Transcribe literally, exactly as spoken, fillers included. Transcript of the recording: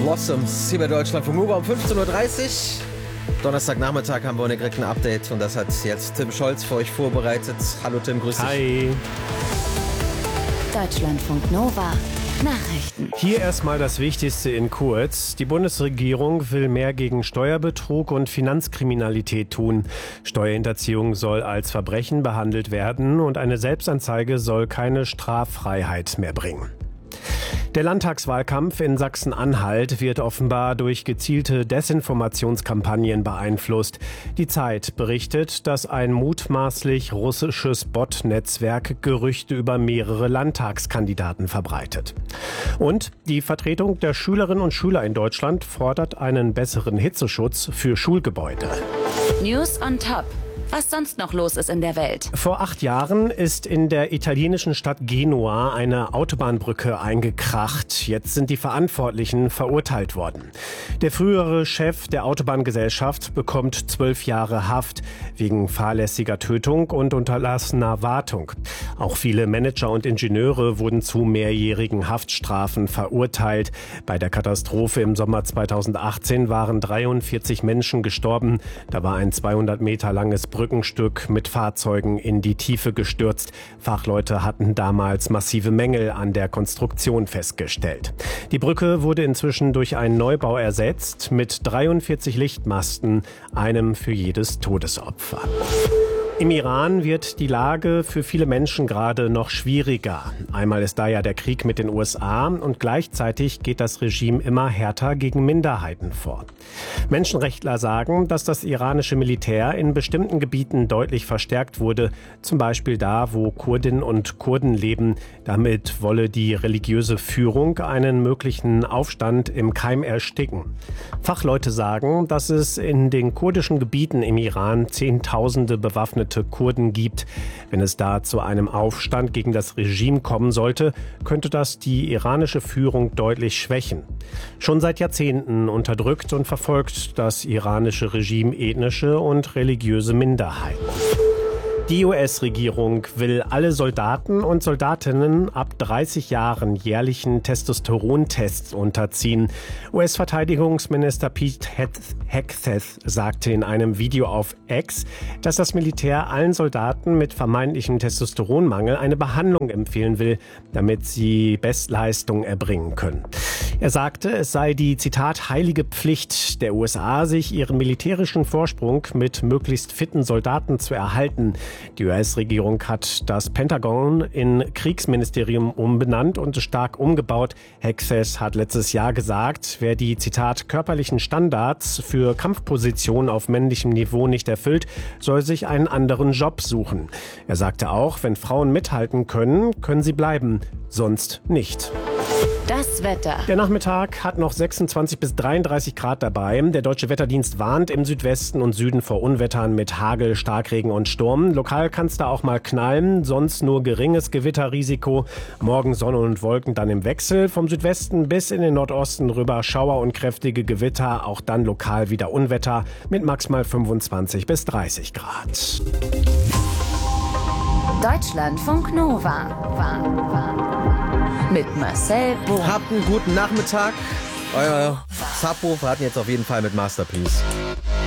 Blossoms hier bei Deutschland vom Uber um fünfzehn Uhr dreißig. Donnerstagnachmittag haben wir einen direkten Update und das hat jetzt Tim Scholz für euch vorbereitet. Hallo Tim, grüß dich. Hi. Deutschlandfunk Nova. Nachrichten. Hier erstmal das Wichtigste in kurz. Die Bundesregierung will mehr gegen Steuerbetrug und Finanzkriminalität tun. Steuerhinterziehung soll als Verbrechen behandelt werden und eine Selbstanzeige soll keine Straffreiheit mehr bringen. Der Landtagswahlkampf in Sachsen-Anhalt wird offenbar durch gezielte Desinformationskampagnen beeinflusst. Die Zeit berichtet, dass ein mutmaßlich russisches Bot-Netzwerk Gerüchte über mehrere Landtagskandidaten verbreitet. Und die Vertretung der Schülerinnen und Schüler in Deutschland fordert einen besseren Hitzeschutz für Schulgebäude. News on Top. Was sonst noch los ist in der Welt. Vor acht Jahren ist in der italienischen Stadt Genua eine Autobahnbrücke eingekracht. Jetzt sind die Verantwortlichen verurteilt worden. Der frühere Chef der Autobahngesellschaft bekommt zwölf Jahre Haft wegen fahrlässiger Tötung und unterlassener Wartung. Auch viele Manager und Ingenieure wurden zu mehrjährigen Haftstrafen verurteilt. Bei der Katastrophe im Sommer zweitausendachtzehn waren dreiundvierzig Menschen gestorben. Da war ein zweihundert Meter langes Brückenstück mit Fahrzeugen in die Tiefe gestürzt. Fachleute hatten damals massive Mängel an der Konstruktion festgestellt. Die Brücke wurde inzwischen durch einen Neubau ersetzt mit dreiundvierzig Lichtmasten, einem für jedes Todesopfer. Im Iran wird die Lage für viele Menschen gerade noch schwieriger. Einmal ist da ja der Krieg mit den U S A und gleichzeitig geht das Regime immer härter gegen Minderheiten vor. Menschenrechtler sagen, dass das iranische Militär in bestimmten Gebieten deutlich verstärkt wurde, zum Beispiel da, wo Kurdinnen und Kurden leben. Damit wolle die religiöse Führung einen möglichen Aufstand im Keim ersticken. Fachleute sagen, dass es in den kurdischen Gebieten im Iran Zehntausende bewaffnete Kurden gibt. Wenn es da zu einem Aufstand gegen das Regime kommen sollte, könnte das die iranische Führung deutlich schwächen. Schon seit Jahrzehnten unterdrückt und verfolgt das iranische Regime ethnische und religiöse Minderheiten. Die U S-Regierung will alle Soldaten und Soldatinnen ab dreißig Jahren jährlichen Testosterontests unterziehen. U S-Verteidigungsminister Pete Hegseth sagte in einem Video auf X, dass das Militär allen Soldaten mit vermeintlichem Testosteronmangel eine Behandlung empfehlen will, damit sie Bestleistung erbringen können. Er sagte, es sei die, Zitat, heilige Pflicht der U S A, sich ihren militärischen Vorsprung mit möglichst fitten Soldaten zu erhalten. Die U S-Regierung hat das Pentagon in Kriegsministerium umbenannt und stark umgebaut. Hegseth hat letztes Jahr gesagt, wer die, Zitat, körperlichen Standards für Kampfpositionen auf männlichem Niveau nicht erfüllt, soll sich einen anderen Job suchen. Er sagte auch, wenn Frauen mithalten können, können sie bleiben, sonst nicht. Das Wetter. Der Nachmittag hat noch sechsundzwanzig bis dreiunddreißig Grad dabei. Der Deutsche Wetterdienst warnt im Südwesten und Süden vor Unwettern mit Hagel, Starkregen und Sturm. Lokal kann es da auch mal knallen, sonst nur geringes Gewitterrisiko. Morgen Sonne und Wolken dann im Wechsel. Vom Südwesten bis in den Nordosten rüber Schauer und kräftige Gewitter. Auch dann lokal wieder Unwetter mit maximal fünfundzwanzig bis dreißig Grad. Deutschlandfunk Nova. War, war. Mit Marcel Bohn. Habt einen guten Nachmittag. Euer Sapo, wir hatten jetzt auf jeden Fall mit Masterpiece.